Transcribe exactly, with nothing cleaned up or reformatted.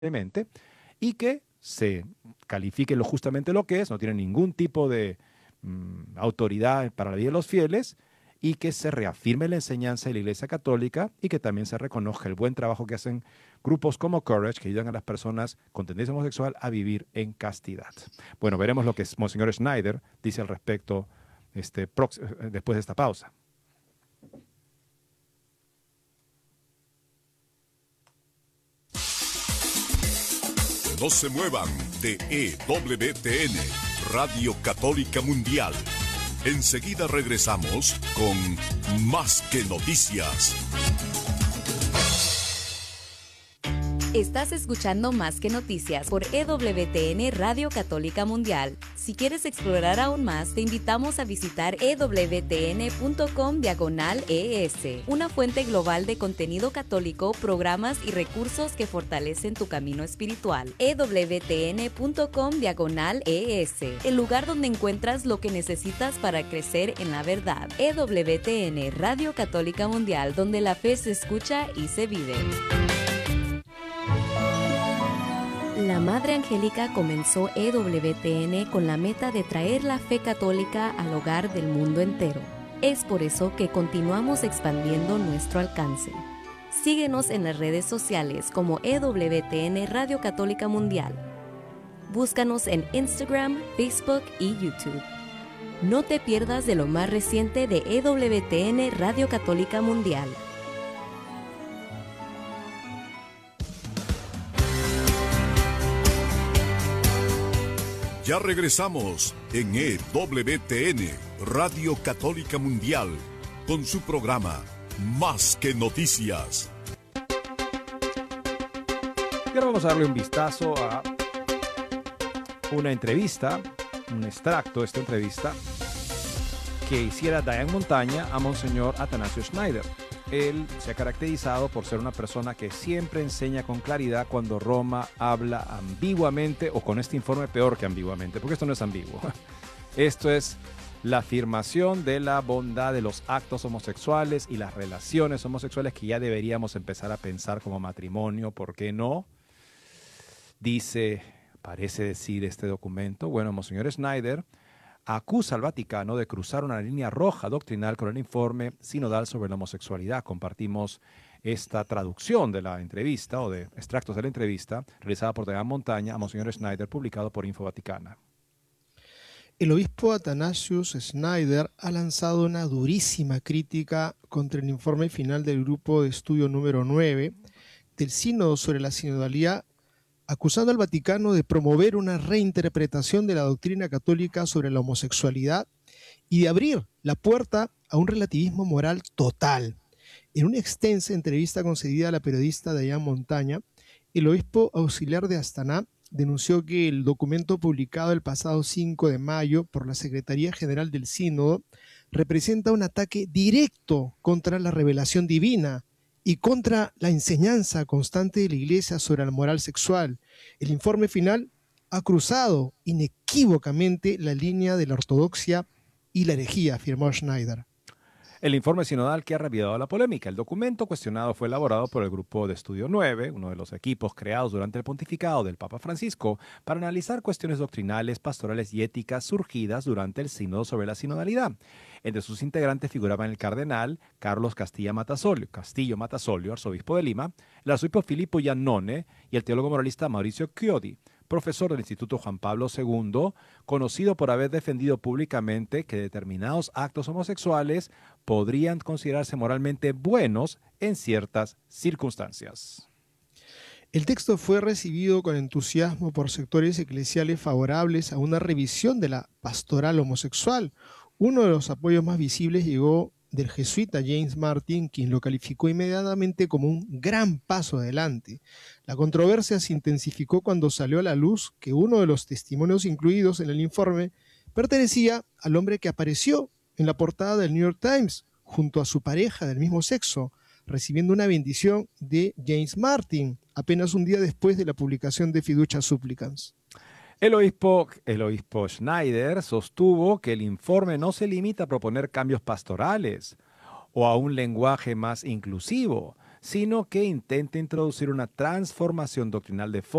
y que se califique lo, justamente lo que es, no tiene ningún tipo de mm, autoridad para la vida de los fieles, y que se reafirme la enseñanza de la Iglesia Católica y que también se reconozca el buen trabajo que hacen grupos como Courage, que ayudan a las personas con tendencia homosexual a vivir en castidad. Bueno, veremos lo que Monseñor Schneider dice al respecto este, después de esta pausa. No se muevan de E W T N, Radio Católica Mundial. Enseguida regresamos con Más que Noticias. Estás escuchando Más que Noticias por E W T N Radio Católica Mundial. Si quieres explorar aún más, te invitamos a visitar e w t n punto com diagonal E S, una fuente global de contenido católico, programas y recursos que fortalecen tu camino espiritual. e w t n punto com diagonal E S, el lugar donde encuentras lo que necesitas para crecer en la verdad. E W T N Radio Católica Mundial, donde la fe se escucha y se vive. La Madre Angélica comenzó E W T N con la meta de traer la fe católica al hogar del mundo entero. Es por eso que continuamos expandiendo nuestro alcance. Síguenos en las redes sociales como E W T N Radio Católica Mundial. Búscanos en Instagram, Facebook y YouTube. No te pierdas de lo más reciente de E W T N Radio Católica Mundial. Ya regresamos en E W T N, Radio Católica Mundial, con su programa Más que Noticias. Y ahora vamos a darle un vistazo a una entrevista, un extracto de esta entrevista que hiciera Diane Montaña a Monseñor Atanasio Schneider. Él se ha caracterizado por ser una persona que siempre enseña con claridad cuando Roma habla ambiguamente, o con este informe peor que ambiguamente, porque esto no es ambiguo. Esto es la afirmación de la bondad de los actos homosexuales y las relaciones homosexuales que ya deberíamos empezar a pensar como matrimonio, ¿por qué no? Dice, parece decir este documento, bueno, Monseñor Schneider acusa al Vaticano de cruzar una línea roja doctrinal con el informe sinodal sobre la homosexualidad. Compartimos esta traducción de la entrevista o de extractos de la entrevista realizada por Diane Montaña a Monseñor Schneider, publicado por Info Vaticana. El obispo Athanasius Schneider ha lanzado una durísima crítica contra el informe final del grupo de estudio número nueve del sínodo sobre la sinodalidad, acusando al Vaticano de promover una reinterpretación de la doctrina católica sobre la homosexualidad y de abrir la puerta a un relativismo moral total. En una extensa entrevista concedida a la periodista Diane Montaña, el obispo auxiliar de Astana denunció que el documento publicado el pasado cinco de mayo por la Secretaría General del Sínodo representa un ataque directo contra la revelación divina y contra la enseñanza constante de la Iglesia sobre la moral sexual. El informe final ha cruzado inequívocamente la línea de la ortodoxia y la herejía, afirmó Schneider. El informe sinodal que ha reavivado la polémica. El documento cuestionado fue elaborado por el Grupo de Estudio nueve, uno de los equipos creados durante el pontificado del Papa Francisco, para analizar cuestiones doctrinales, pastorales y éticas surgidas durante el sínodo sobre la sinodalidad. Entre sus integrantes figuraban el cardenal Carlos Castilla Matasolio, Castillo Matasolio, arzobispo de Lima, el arzobispo Filippo Iannone y el teólogo moralista Mauricio Chiodi, profesor del Instituto Juan Pablo segundo, conocido por haber defendido públicamente que determinados actos homosexuales podrían considerarse moralmente buenos en ciertas circunstancias. El texto fue recibido con entusiasmo por sectores eclesiales favorables a una revisión de la pastoral homosexual. Uno de los apoyos más visibles llegó del jesuita James Martin, quien lo calificó inmediatamente como un gran paso adelante. La controversia se intensificó cuando salió a la luz que uno de los testimonios incluidos en el informe pertenecía al hombre que apareció en la portada del New York Times junto a su pareja del mismo sexo, recibiendo una bendición de James Martin apenas un día después de la publicación de Fiducia Supplicans. El obispo, el obispo Schneider sostuvo que el informe no se limita a proponer cambios pastorales o a un lenguaje más inclusivo, sino que intente introducir una transformación doctrinal de fondo